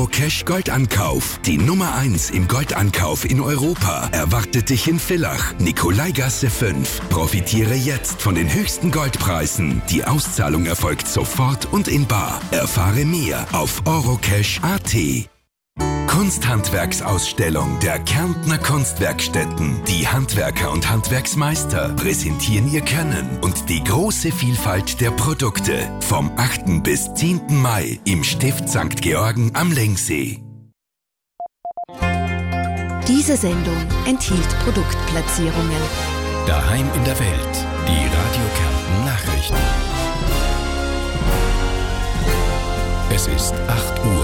Eurocash Goldankauf. Die Nummer 1 im Goldankauf in Europa erwartet dich in Villach, Nikolaigasse 5. Profitiere jetzt von den höchsten Goldpreisen. Die Auszahlung erfolgt sofort und in bar. Erfahre mehr auf eurocash.at. Kunsthandwerksausstellung der Kärntner Kunstwerkstätten. Die Handwerker und Handwerksmeister präsentieren ihr Können und die große Vielfalt der Produkte. Vom 8. bis 10. Mai im Stift St. Georgen am Lengsee. Diese Sendung enthielt Produktplatzierungen. Daheim in der Welt. Die Radio Kärnten Nachrichten. Es ist 8 Uhr.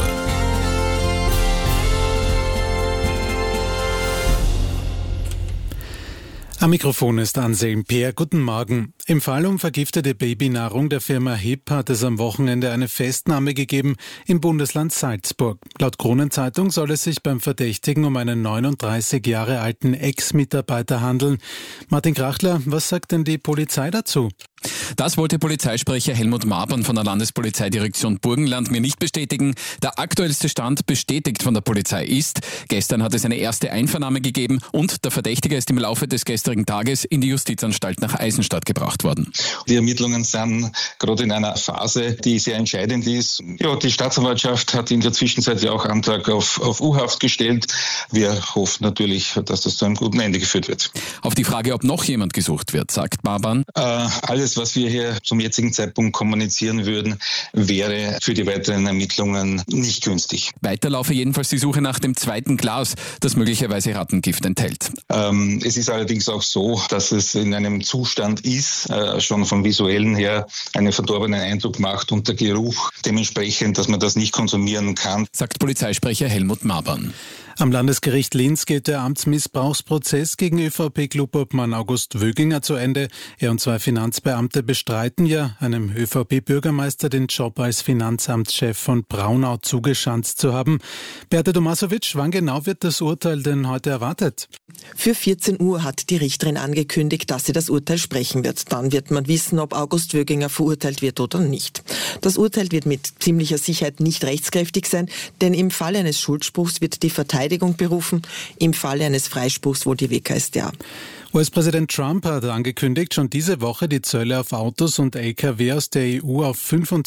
Am Mikrofon ist Anselm Peer. Guten Morgen. Im Fall um vergiftete Babynahrung der Firma HIP hat es am Wochenende eine Festnahme gegeben im Bundesland Salzburg. Laut Kronenzeitung soll es sich beim Verdächtigen um einen 39 Jahre alten Ex-Mitarbeiter handeln. Martin Krachtler, was sagt denn die Polizei dazu? Das wollte Polizeisprecher Helmut Mabern von der Landespolizeidirektion Burgenland mir nicht bestätigen. Der aktuellste Stand bestätigt von der Polizei ist, gestern hat es eine erste Einvernahme gegeben und der Verdächtige ist im Laufe des gestrigen Tages in die Justizanstalt nach Eisenstadt gebracht worden. Die Ermittlungen sind gerade in einer Phase, die sehr entscheidend ist. Ja, die Staatsanwaltschaft hat in der Zwischenzeit ja auch Antrag auf U-Haft gestellt. Wir hoffen natürlich, dass das zu einem guten Ende geführt wird. Auf die Frage, ob noch jemand gesucht wird, sagt Mabern: Alles, was wir hier zum jetzigen Zeitpunkt kommunizieren würden, wäre für die weiteren Ermittlungen nicht günstig. Weiter laufe jedenfalls die Suche nach dem zweiten Glas, das möglicherweise Rattengift enthält. Es ist allerdings auch so, dass es in einem Zustand ist, schon vom Visuellen her einen verdorbenen Eindruck macht und der Geruch dementsprechend, dass man das nicht konsumieren kann, sagt Polizeisprecher Helmut Mabern. Am Landesgericht Linz geht der Amtsmissbrauchsprozess gegen ÖVP-Clubobmann August Wöginger zu Ende. Er und 2 Finanzbeamte bestreiten ja, einem ÖVP-Bürgermeister den Job als Finanzamtschef von Braunau zugeschanzt zu haben. Beate Tomasovic, wann genau wird das Urteil denn heute erwartet? Für 14 Uhr hat die Richterin angekündigt, dass sie das Urteil sprechen wird. Dann wird man wissen, ob August Wöginger verurteilt wird oder nicht. Das Urteil wird mit ziemlicher Sicherheit nicht rechtskräftig sein, denn im Falle eines Schuldspruchs wird die Verteidigung berufen, im Falle eines Freispruchs wohl die WKStA. US-Präsident Trump hat angekündigt, schon diese Woche die Zölle auf Autos und Lkw aus der EU auf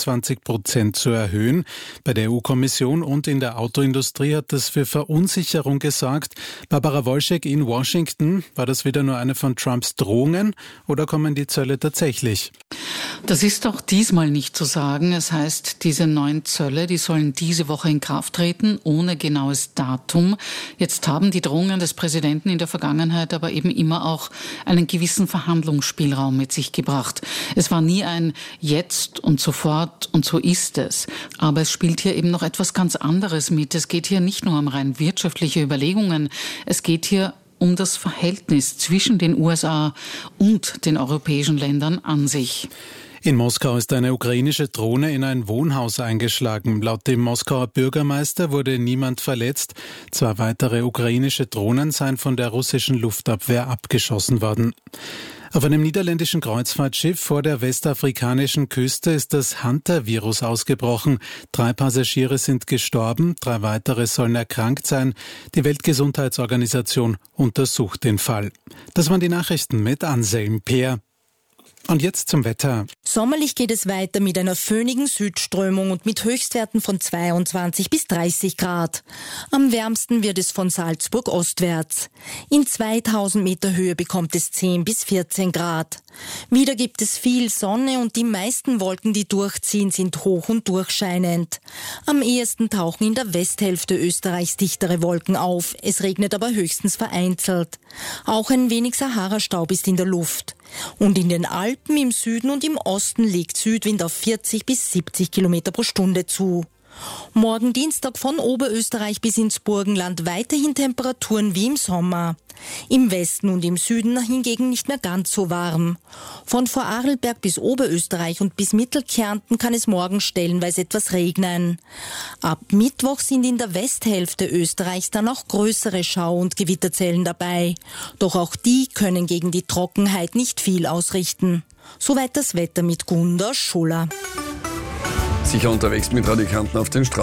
25% zu erhöhen. Bei der EU-Kommission und in der Autoindustrie hat das für Verunsicherung gesorgt. Barbara Wolschek in Washington, war das wieder nur eine von Trumps Drohungen oder kommen die Zölle tatsächlich? Das ist auch diesmal nicht zu sagen. Es heißt, diese neuen Zölle, die sollen diese Woche in Kraft treten, ohne genaues Datum. Jetzt haben die Drohungen des Präsidenten in der Vergangenheit aber eben immer auch einen gewissen Verhandlungsspielraum mit sich gebracht. Es war nie ein Jetzt und sofort und so ist es. Aber es spielt hier eben noch etwas ganz anderes mit. Es geht hier nicht nur um rein wirtschaftliche Überlegungen. Es geht hier um das Verhältnis zwischen den USA und den europäischen Ländern an sich. In Moskau ist eine ukrainische Drohne in ein Wohnhaus eingeschlagen. Laut dem Moskauer Bürgermeister wurde niemand verletzt. 2 weitere ukrainische Drohnen seien von der russischen Luftabwehr abgeschossen worden. Auf einem niederländischen Kreuzfahrtschiff vor der westafrikanischen Küste ist das Hunter-Virus ausgebrochen. 3 Passagiere sind gestorben, 3 weitere sollen erkrankt sein. Die Weltgesundheitsorganisation untersucht den Fall. Das waren die Nachrichten mit Anselm Peer. Und jetzt zum Wetter. Sommerlich geht es weiter mit einer föhnigen Südströmung und mit Höchstwerten von 22 bis 30 Grad. Am wärmsten wird es von Salzburg ostwärts. In 2000 Meter Höhe bekommt es 10 bis 14 Grad. Wieder gibt es viel Sonne und die meisten Wolken, die durchziehen, sind hoch und durchscheinend. Am ehesten tauchen in der Westhälfte Österreichs dichtere Wolken auf. Es regnet aber höchstens vereinzelt. Auch ein wenig Sahara-Staub ist in der Luft. Und in den Alpen im Süden und im Osten legt Südwind auf 40 bis 70 Kilometer pro Stunde zu. Morgen Dienstag von Oberösterreich bis ins Burgenland weiterhin Temperaturen wie im Sommer. Im Westen und im Süden hingegen nicht mehr ganz so warm. Von Vorarlberg bis Oberösterreich und bis Mittelkärnten kann es morgen stellenweise etwas regnen. Ab Mittwoch sind in der Westhälfte Österreichs dann auch größere Schau- und Gewitterzellen dabei. Doch auch die können gegen die Trockenheit nicht viel ausrichten. Soweit das Wetter mit Gunda Schuller. Sicher unterwegs mit Radio Kärnten auf den Straßen.